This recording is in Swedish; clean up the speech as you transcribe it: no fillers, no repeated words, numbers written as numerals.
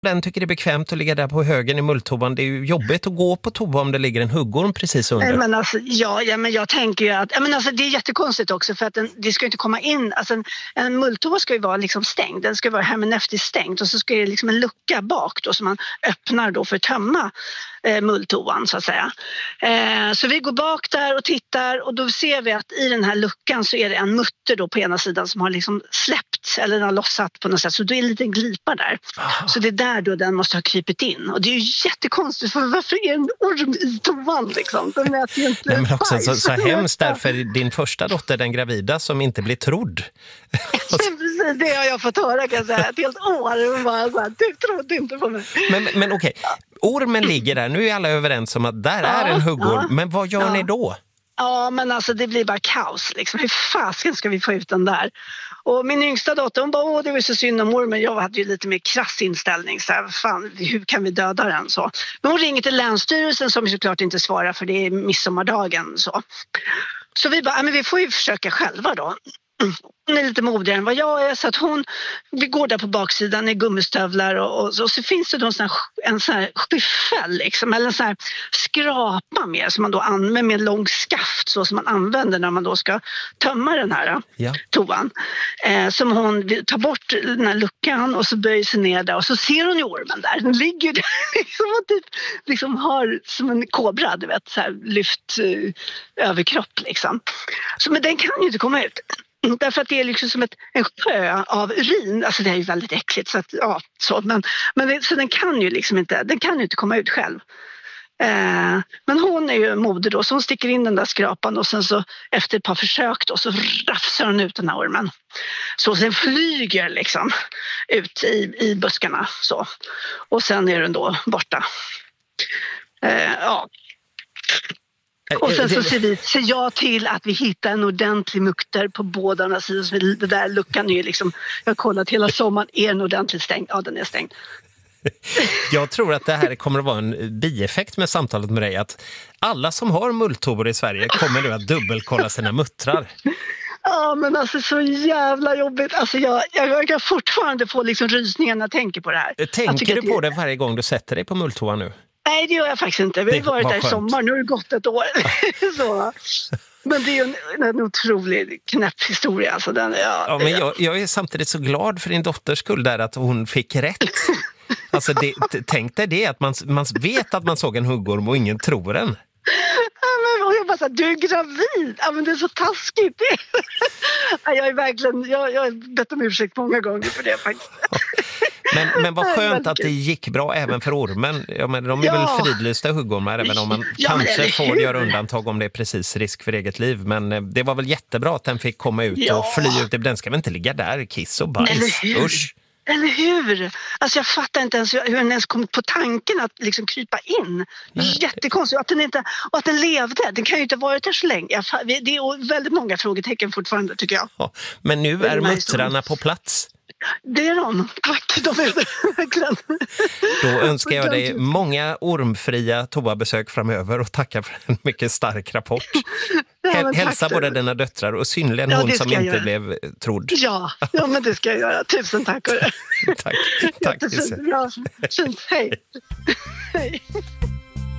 Den tycker det är bekvämt att ligga där på högen i mulltoan. Det är ju jobbigt att gå på toa om det ligger en huggorm precis under. Men alltså, men jag tänker ju att det är jättekonstigt också för att det ska inte komma in. Alltså en mulltoa ska ju vara liksom stängd. Den ska vara hermeneutiskt stängd och så ska det liksom en lucka bak då som man öppnar då för att tömma mulltoan så att säga. Så vi går bak där och tittar och då ser vi att i den här luckan så är det en mutter då på ena sidan som har liksom släppt eller den har lossat på något sätt. Så det är en liten glipa där. Så det är där då den måste ha krypit in. Och det är ju jättekonstigt för varför är en orm i toan liksom? Den äter ju inte. Nej, men också så hemskt därför din första dotter, den gravida, som inte blir trodd. Precis, det har jag fått höra kan jag säga. Ett helt år och bara så här, du trodde inte på mig. Men okej, ormen ligger där. Nu är alla överens om att där är en huggorm. Men vad gör ni då? Ja, men alltså det blir bara kaos liksom. Hur fasken ska vi få ut den där? Och min yngsta dotter, hon bara, det var så synd om ormen. Jag hade ju lite mer krass inställning. Så här, fan, hur kan vi döda den? Så. Men hon ringer till Länsstyrelsen som såklart inte svarar för det är midsommardagen. Så vi bara, men vi får ju försöka själva då. Hon är lite modigare än vad jag är så att vi går där på baksidan i gummistövlar och så finns det då en sån här skyffel liksom, eller en sån här skrapa med som man då använder med en lång skaft så som man använder när man då ska tömma den här toan. Som hon tar bort den här luckan och så böjer sig ner där och så ser hon ju ormen där. Den ligger där liksom har som en kobra, du vet, så här lyft överkropp liksom. Så men den kan ju inte komma ut. Därför att det är liksom som en sjö av urin. Alltså det är ju väldigt äckligt. Så att, så den kan ju liksom inte, komma ut själv. Men hon är ju modig då. Så hon sticker in den där skrapan och sen så efter ett par försök då så rafsar hon ut den här ormen. Så den flyger liksom ut i buskarna. Så. Och sen är den då borta. Och sen så ser jag till att vi hittar en ordentlig mukter på båda sidor. Så det där luckan är ju liksom, jag har kollat hela sommaren, är den ordentligt stängd? Ja, den är stängd. Jag tror att det här kommer att vara en bieffekt med samtalet med dig. Att alla som har mulltoor i Sverige kommer nu att dubbelkolla sina muttrar. Ja, men alltså så jävla jobbigt. Alltså jag kan fortfarande få liksom rysningar när jag tänker på det här. Tänker du på det varje gång du sätter dig på mulltoa nu? Nej, det gör jag faktiskt inte. Vi har varit där i sommar, nu har det gått ett år. Så. Men det är ju en otrolig knäpp historia. Alltså men jag är samtidigt så glad för din dotters skull där att hon fick rätt. Alltså tänk dig det, att man vet att man såg en huggorm och ingen tror den. Och jag bara så här, du är gravid. Ja, men det är så taskigt. Jag är verkligen, jag har bett om ursäkt många gånger för det faktiskt. Men vad skönt att det gick bra även för ormen. Ja, men de är väl fridlysta huggormar även om man kanske får göra undantag om det är precis risk för eget liv. Men det var väl jättebra att den fick komma ut och fly ut. Den ska väl inte ligga där, kiss och bajs. Usch. Eller hur? Alltså jag fattar inte ens hur den ens kom på tanken att liksom krypa in. Jättekonstigt. Att den levde. Den kan ju inte ha varit där så länge. Det är väldigt många frågetecken fortfarande tycker jag. Ja, men nu är muttrarna på plats. Det är de. Tack, de är det verkligen. Då önskar jag dig många ormfria toabesök framöver och tackar för en mycket stark rapport. Hälsa både dina döttrar och synligen hon som inte blev trodd. Ja, men det ska jag göra. Tusen tack. Tack. Hej. Hej.